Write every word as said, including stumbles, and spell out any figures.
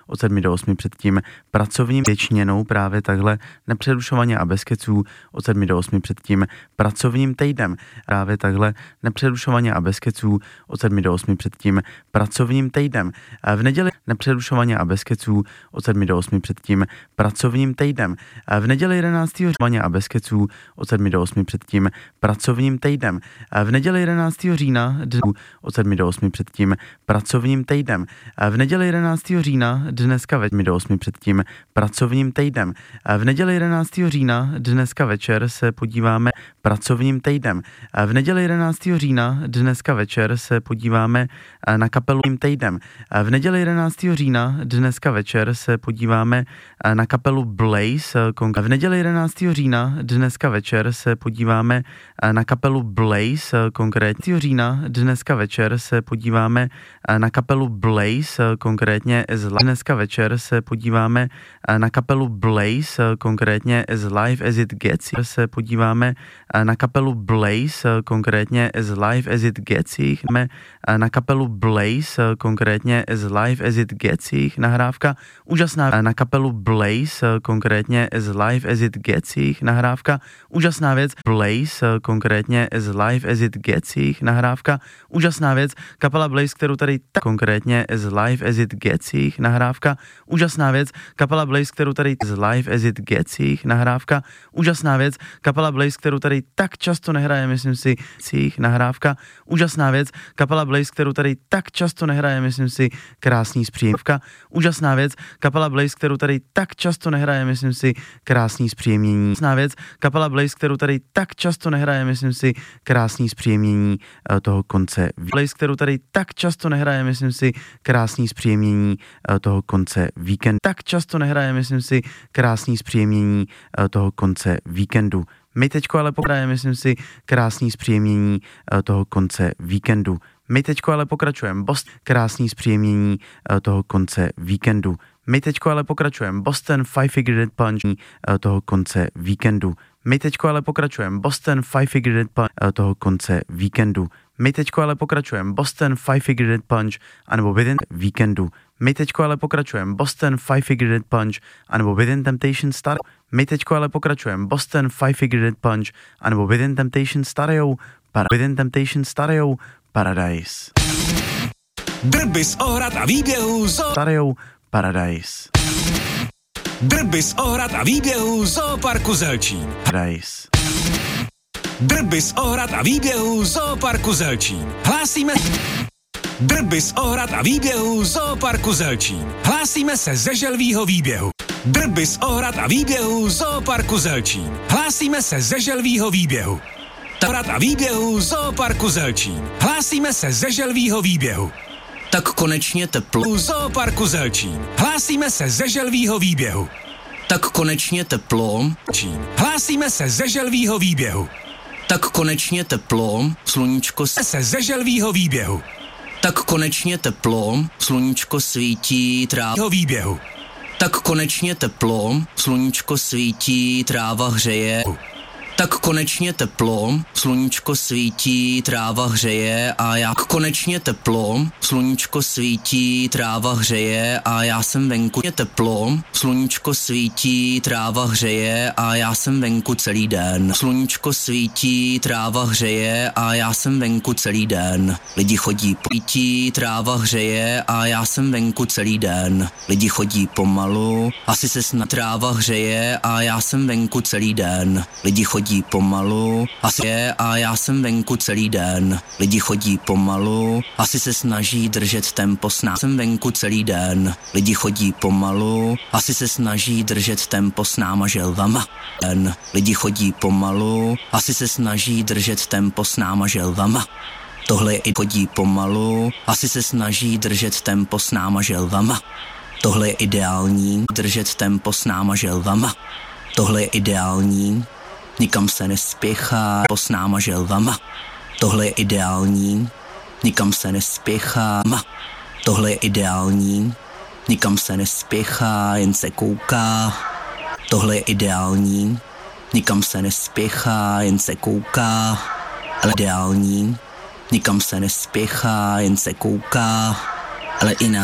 od sedmi do osmi před tím pracovním věčněnou právě takhle nepřerušovaně a bez keců od sedmi do osmi před tím pracovním týdnem právě takhle nepřerušovaně a bez keců od sedmi do osmi před tím pracovním týdnem. V neděli nepřerušovaně a bez keců od sedmi do osmi před tím pracovním týdnem. V neděli jedenáctého října a bez keců od sedmi do osmi před tím pracovním týdnem. V neděli jedenáctého října od sedmi do osmi před tím pracovním týdnem. V neděli jedenáctého října dneska ve sedmi do osmi před tím pracovním týdnem. V neděli jedenáctého října dneska večer se podíváme pracovním týdnem. V neděli jedenáctého října dneska večer se podíváme na kapelu týdnem. V neděli jedenáctého října dneska večer se podíváme na kapelu Blaze. V neděli jedenáctého října dneska večer se podíváme na kapelu Blaze, konkrétně října dneska večer se podíváme na kapelu Blaze, konkrétně z dneska večer se podíváme na kapelu Blaze, konkrétně z Live as it gets, se podíváme na kapelu Blaze, konkrétně z Live as it gets, na kapelu Blaze, konkrétně z Live as it gets, nahrávka úžasná, na kapelu Blaze, konkrétně z Live as it gets, nahrávka úžasná věc, Blaze, konkrétně z Live as it gets, nahrávka úžasná věc, kapela Blaze, kterou tady tak konkrétně z Live as it gets, nahrávka úžasná věc, kapela Blaze, kterou tady z Live as it gets, nahrávka úžasná věc, kapela Blaze, kterou tady tak často nehraje, myslím si, nahrávka úžasná věc, kapela Blaze, kterou tady tak často nehraje, myslím si, krásný zpříjemka, úžasná věc, kapela Blaze, kterou tady tak často nehraje, myslím si, krásný zpříjemnění, úžasná věc, kapela Blaze, kterou tady tak často nehraje, myslím si, krásný zpříjemnění toho konce, Blaze, kterou tady tak často nehraje, myslím si, krásný zpříjemnění toho konce víkendu, tak často nehraje, myslím si, krásný zpříjemnění toho konce víkendu. My teďko ale pokračujeme, myslím si, krásný zpříjemnění toho konce víkendu. My teďko ale pokračujeme, Boston, krásný zpříjemnění toho konce víkendu. My teďko ale pokračujeme, Boston Five Finger Death Punch toho konce víkendu. My teďko ale pokračujeme, Boston Five Finger Death Punch toho konce víkendu. My teďko ale pokračujeme, Boston Five Finger Death Punch anebo Within víkendu. My teďko ale pokračujeme, Boston Five Finger Death Punch anebo Within Temptation Star. My teďko ale pokračujeme, Boston Five Finger Death Punch anebo Within Temptation Stereo. Para- Within Temptation Stereo Paradise. Drby z ohrad a výběhů zo... Stereo Paradise. Drby z ohrad a výběhů Zooparku Zelčín. Paradise. Drby z ohrad a výběhů Zooparku Zelčín. Hlásíme... Drby z ohrad a výběhů Zooparku Zelčín. Hlásíme se ze Želvího výběhu. Drby z ohrad a výběhů Zooparku Zelčín. Hlásíme se ze Želvího výběhu. Ohrad a výběhů Zooparku Zelčín. Hlásíme se ze Želvího výběhu. Tak konečně teplo. Zooparku Zelčín. Hlásíme se ze Želvího výběhu. Tak konečně teplo. Čín. Hlásíme se ze Želvího výběhu. Tak konečně teplo. Sluníčko se ze Želvího výběhu. Tak konečně teplo. Sluníčko svítí. Tráva výběhu. Tak konečně teplo. Sluníčko svítí. Tráva hřeje. Tak konečně teplo, sluníčko svítí, tráva hřeje a já konečně teplo, sluníčko svítí, tráva hřeje a já jsem venku. Teplo, sluníčko svítí, tráva hřeje a já jsem venku celý den. Sluníčko svítí, tráva hřeje a já jsem venku celý den. Lidi chodí pojítí, tráva hřeje a já jsem venku celý den. Lidi chodí pomalu, asi se snad tráva hřeje a já jsem venku celý den. Lidi chodí pomalu, asi je a já jsem venku celý den. Lidi chodí pomalu, asi se snaží držet tempo s náma. Jsem venku celý den. Lidi chodí pomalu, asi se snaží držet tempo s náma želvama. Den. Lidi chodí pomalu, asi se snaží držet tempo s náma želvama. Tohle je i chodí pomalu, asi se snaží držet tempo s náma želvama. Tohle je ideální, držet tempo s náma želvama. Tohle je ideální, nikam se nespěchá, po s náma želvama. Tohle je ideální, nikam se nespěchá. Tohle je ideální, nikam se nespěchá, jen se kouká. Tohle je ideální, nikam se nespěchá, jen se kouká. Ale ideální, nikam se nespěchá, jen se kouká. Ale i na